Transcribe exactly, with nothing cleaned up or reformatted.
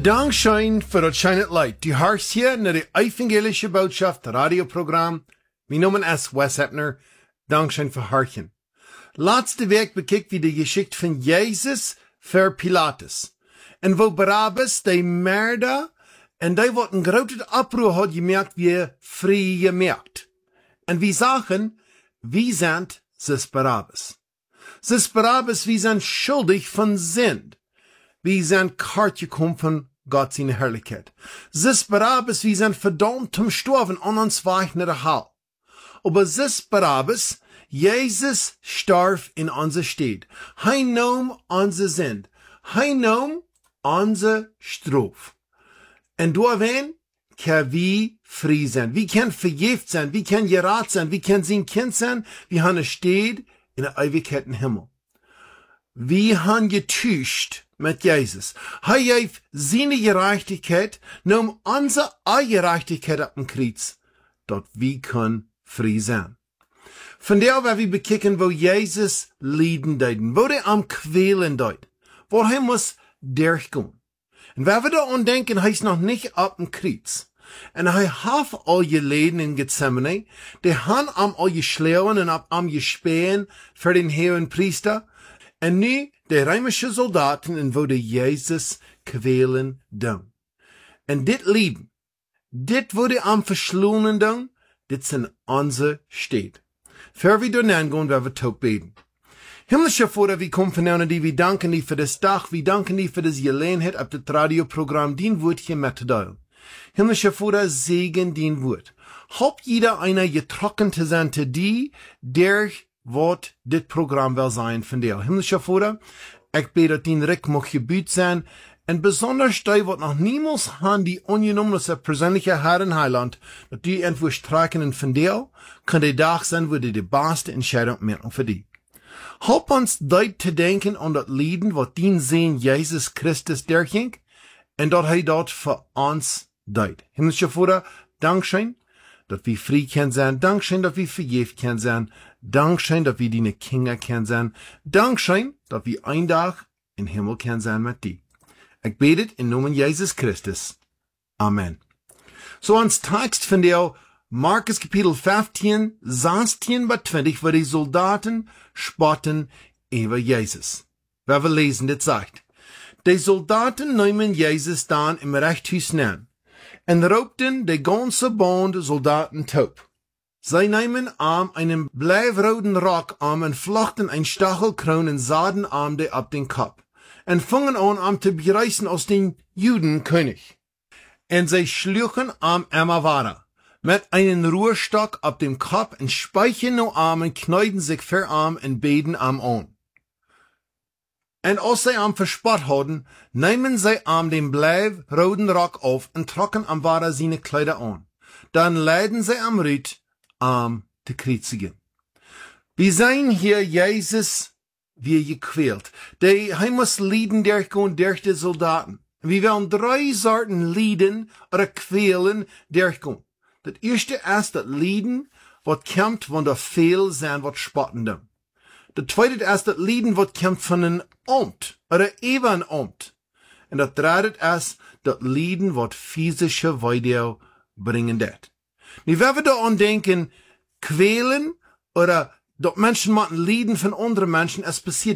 Dankschein für das Shine Light. Du hörst hier nach der evangelische Botschaft Radioprogramm. Mein Name ist Wes Eppner. Dankschein für Hörchen. Letzte Week bekijkt wie die Geschichte von Jesus für Pilatus. En wo Barabbas, die Mörder, en die wat een grote oproer had gemerkt, wie vrij gemerkt. En wie sagen, wie sind sis Barabbas? Sis Barabbas, wie sind schuldig von Sinn. Wie sind kart gekommen von Gott seine Herrlichkeit. Sis Barabbas, wie sind verdammt zum Sterben an uns weich nach der Hall. Aber sis Barabbas, Jesus starb in unser Stadt. Hij nahm unser Sinn. Hij nahm unser Strof. En door wen kan wie vrij zijn. Wie kan vergeeft zijn. Wie kan geraad zijn. Wie kan zijn kind zijn. Wie han een Stadt in de eeuwigheid in Himmel. Wie han getuscht mit Jesus. Hij heeft seine Gerechtigkeit, nahm unsere Gerechtigkeit ab dem Kreuz, dat wie kann frei sein. Von der, waar wir bekicken, wo Jesus Leiden deiden, wo der am Quälen deid, wo er muss durchgehen. Und wenn wir da an denken, er ist noch nicht ab dem Kreuz. Und er hat all je Leden in Gethsemane, der han am all je Schleuen und ab am je Spähen für den Herrn Priester, und nu de römische Soldaten en wo de Jesus quälen doen. En dit Leben, dit wo de am verschlungen doen, dit sind onze Stadt. Für wir dann angehen, werden wir tot beten. Himmlischer Vater, wir kommen von dir, die wir danken dir für das Tag, wir danken dir für das Gelegenheit, ab das Radioprogramm, den Wort hier mitzuteilen. Himmlischer Vater, segen den Wort. Hab jeder einer getrocken zu sein, zu dir, der wat dit Programm will sein von dir. Himmlischer Vater, ich bete, dass dein Reck mag gebüht sein, und besonders die, wat noch niemals han die ungenommenste persönliche Herren Heiland, dass die irgendwo strecken von dir, kann der Tag sein, wo die die beste Entscheidung machen für die. Help uns dort zu denken an das Leiden, wat dein Sehen Jesus Christus durchging, und dass er dort für uns deut. Himmlischer Vater, Dankeschön, dass wir frei können sein, Dankeschön, dass wir vergebt können sein, Dankeschön, dass wir deine Kinder können sein, Dankeschön, dass wir ein Tag in Himmel können sein mit dir. Ich bete in Namen Jesus Christus. Amen. So ans Text von der Markus Kapitel fünfzehn, sechzehn bis zwanzig, wo die Soldaten spotten über Jesus. Wer wir lesen, das sagt. Die Soldaten nehmen Jesus dann im Rechthaus nehmen und raubten die ganze Band Soldaten taub. Sie nehmen arm einen bleivroten Rock arm und flochten ein Stachelkron und saden arm de ab den Kopf und fingen an am zu bereißen aus den Judenkönig. Und sie schluchen am Amavara mit einem Ruhrstock ab dem Kopf und speichen no arm und kneiden sich für arm und beten am an. Und als sie am verspott hadden, nehmen sie am den bleivroten Rock auf und trocken am Vara seine Kleider an. Dann leiden sie am Ried am zu kreuzigen. Wir sehen hier Jesus, wie er gequält. Der, er muss Leiden durchgehen durch die Soldaten. Wir werden drei Sorten Leiden oder quälen durchgehen. Das erste ist das Leiden, was kommt, wenn der Fehl sein, was spotten dem. Das zweite ist das Leiden, was kommt von einem Amt oder eben ein Amt. Und das dritte ist das Leiden, was physische Weide bringen wird. Nu, wenn wir da an denken, quälen oder dass Menschen machen Leiden von anderen Menschen, es passiert